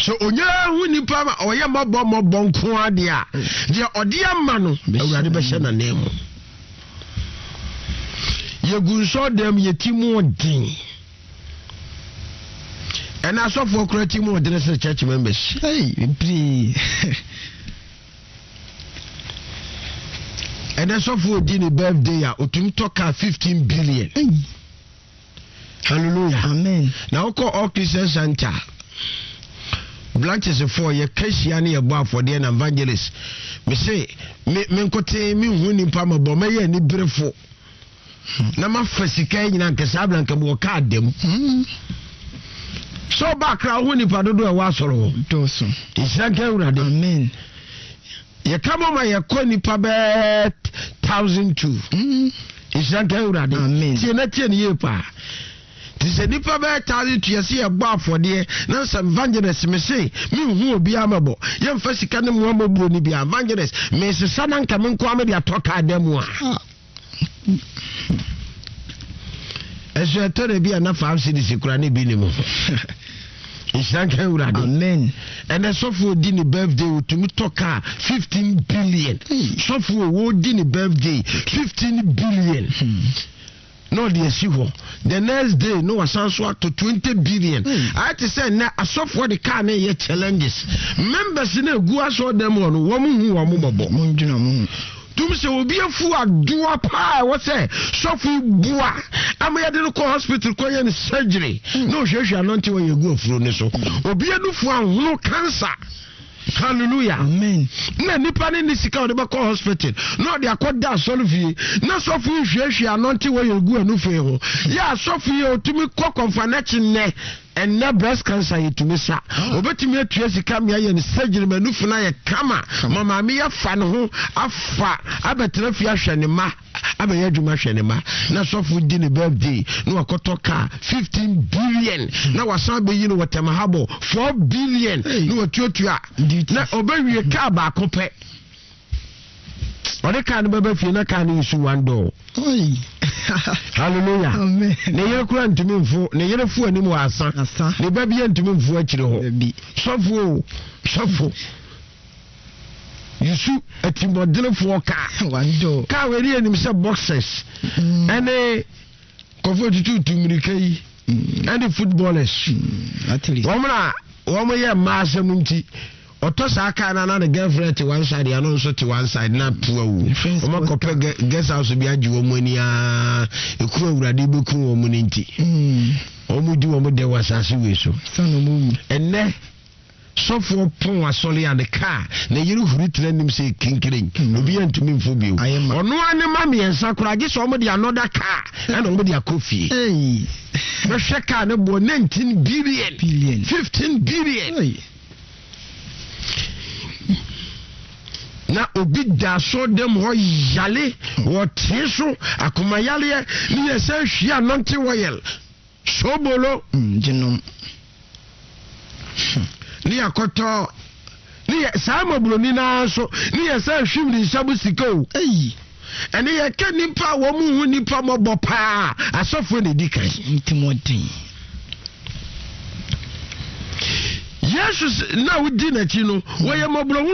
So onya hu nipa ma oye mabọ nko ade a de ode ama no awurade be hye na nemu yegun so dem yetimu odin and asofo krati mu odin se church members Pray. and asofo odin birthday a otumi toka 15 billion. Hallelujah. Amen. Now call all Christian Center. Branches for your Christian above for the evangelist. Me say, me nkote me hu nimpa mabo me ye ni brefo. Na ma fasika nyina nkesa blanka bo ka dem. So bakra hu nimpa dodo e wa soro. Doso. Isaka urade. Amen. Ye kama ma ye ko nipa be 1,002. Isaka urade. Amen. Tie na tie ni pa. Tise nipa be 1,000 yesi e gba afode na some evangelist me say me hu obi amabo ye mfa sika ne mo amabo ni bia evangelist me sesa na nka me nko ame dia toka ademu a eso etore bia na 5 cedis kura ne bi ni mo Ishanka urade. Amen. And the software dini birthday to me toka 15 billion. Software wo dini birthday 15 billion. No the siho. The next day no asanso to 20 billion. I to say na a software the car na ye challenges. Members na gu aso dem on wo mu hu wo mo bobo. Mo ndina mo. Tum se obi afu adoa pa what say sofi bua amaya de ko hospital ko yen surgery no hwehwe anonte wo ye gu afuro ne so obi anufu ahunu cancer. Hallelujah. Amen. Na nipa ne ni sika de be ko hospital no de akoda solve na sofi hwehwe anonte wo ye gu anufu e ho ya sofi otumi ko confanechi ne and na breast cancer yetumi sa obetumi atua sika me aye ne surgery manufu na ye kama mama me ya fa ne ho afa abetra fi ahwe ne ma abeya dwuma hwe ne ma na sofu di ne birthday no akoto ka 15 billion na wasan be yi no watama habo 4 billion no watuatua na obewie ka ba akopɛ ode ka no baba fie na ka no isu wando oi hallelujah. Amen. Ne yere kura ntumi mfu ne yere fu ani mu asa ne babi ntumi mfu akire ho sofo yusu atimodrefo ka wando ka weri anim se boxers ene kofo tutu mirikai and footballers at least woman ye maasem nti otosa aka na the girlfriend to one side and also to one side na puwa wu oma kope guest house bi aji wo mani a ekuru awurade beku wo mu nti omu di wo mu de wasase we so sanu mu enne sofo pon asole and the car na yiru huri trenim say kinkirin obi antumi mfo bi ono ane ma me ensa kura gi so mo de another car and mo de akofie no sheka ne bo 19 billion 15 billion na obi da so dem ho yale wo tiso akoma yale ni esa hwia nonte woyel sobolo jinum ni akoto ni sama buloni na so ni esa hwim ni sabu siko ene ye ka nipa wo mu hu nipa mobo pa asofo ne dikan ntimodin Jesus na wudi na chi no wo ye moblo